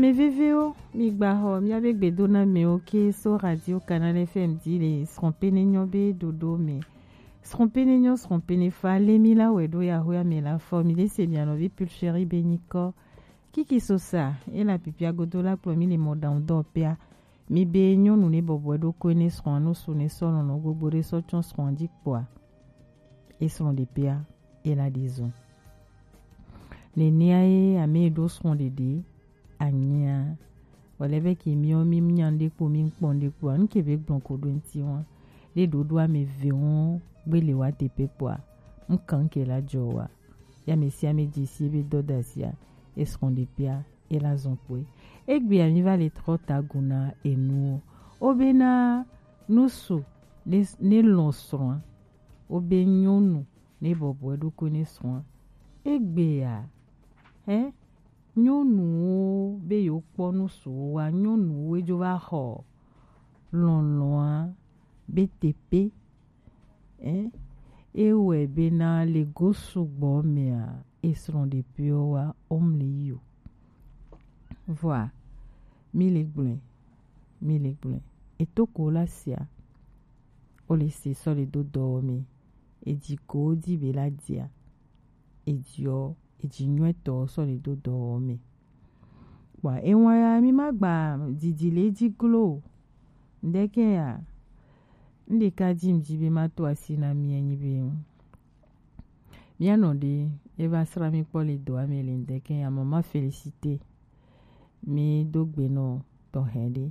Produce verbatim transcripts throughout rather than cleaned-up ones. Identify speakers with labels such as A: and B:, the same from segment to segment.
A: Mais V V O, mi gbaho, mi avec bedona me ok, so radio Canal F M dit les seront nyobe dodo me. Seront nyo seront fa les mila wedo ya hoya me la formule c'est bien novi pulchéri beniko. Kiki so ça, et la pipia godola plomi les modans d'opéa. Mi benyo nous ne bobo do kone seront no sone solo no gobore so chon seront dik poa. Et seront des pia et la disons. Les niae a me do seront dédé. Anya walebe ki mio mi mnyande ko mi nponde ko an Québec blanco twenty one les dodo me veon gbele wa tepe poa nkan ke la jowa ya mesia me disi be dodasia eskonde pia et la zonpoe egbe ami va les trota guna enu obena nusu les ne lonsron obenyonu ne bobo do connaissron egbe ya hein nyonu be yo kponu so wa nyonu we jo va ho lonloin be tepe eh e we be na le gosu gbo me a esron de pio wa omle yo voi mille blin mille blin e toko la sia o le se so le do dormi e di ko di be la dia e dio e jinweto so le do dormi wa e wa ya mi magba didile di glo ndeke ya ndi ka jim jibe ma to asina mi enyi be mi anode e va sra mi po le do amele ndeke ya mama félicité mi dogbe no to hede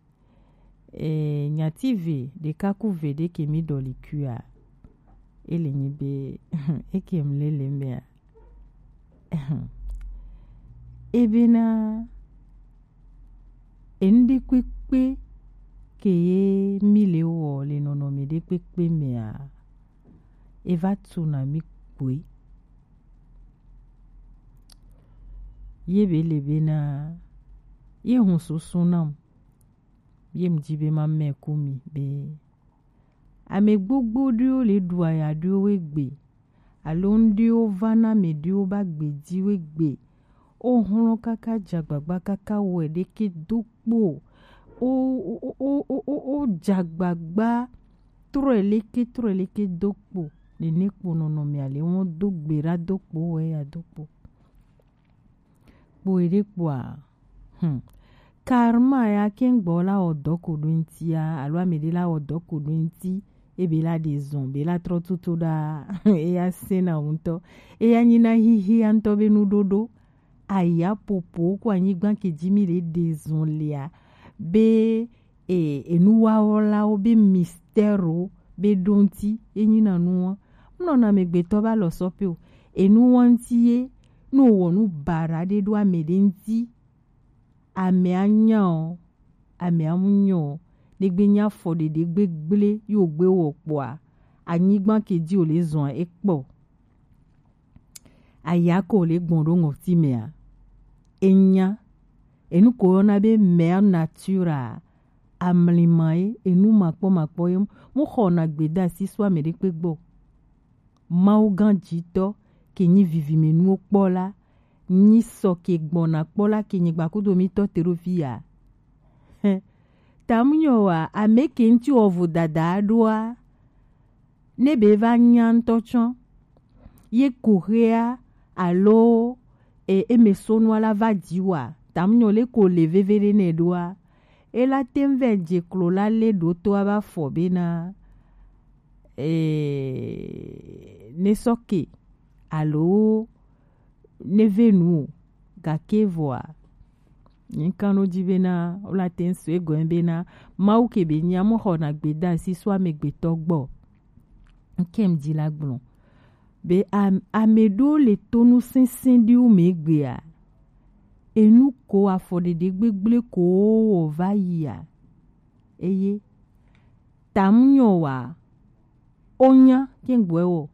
A: e nyative de kaku vede ke mi do likua ele nyi be e ke mlele me ebena endi kwekwe ke mile wo le nono me de kwekwe me a eva tuna mi kwe yebe lebena ye hun so sunam ye mjibe ma me kumi be ame gbogbo dio le duaya dio wegbe alondi o vana me dio ba gbeji wegbe o hunro kaka jagbagba kaka wede ke dokpo o o o o o jagbagba troeleke troeleke dokpo le nekpo nono me ale won dogbera dokpo we ya dokpo po ere po a hm karma ya kengbola odoko dwintia alo amedela odoko dwinti ebe la dezon be la trotuto da e ya sena unto e ya nyina hihi anto be nudodo aya popo kwa nyigban ke jimi le dezon lia be e enuwa ola obe mystero be donti e nyina nuwa mno na megbeto ba lo sope o enu wantie no wonu bara de do amedenti ame anyan ame amunyo negbenya fo de de gbegble yo gbe wo po a anyigban keji o le zon e po aya ko le gbonro ngoti me a enya enu ko na be mer natura amlimae enu mapo mapo yem mo khona gbeda si so me de pe gbo maugan jito ke ni vivi menu opola ni so ke gbona pola ke ni gba kudo mi to terofia tamunyo wa ameke nti ovu dada adwa nebe va nyanto chon ye korea alo e emesonwa la va diwa tamunyo le ko le vevere ne doa e la temve je klola le do to aba fobena e ne soke alo ne venu gakevoa Nkano jibena ola tenso ego embena mau kebe nyamo hona gbeda si so amegbeto gbo nkem di la gbon be am amedo le tonu sinsin di o megbe a enu ko afode de gbegble ko o vaya eye tamunyo wa onya kengbo ewo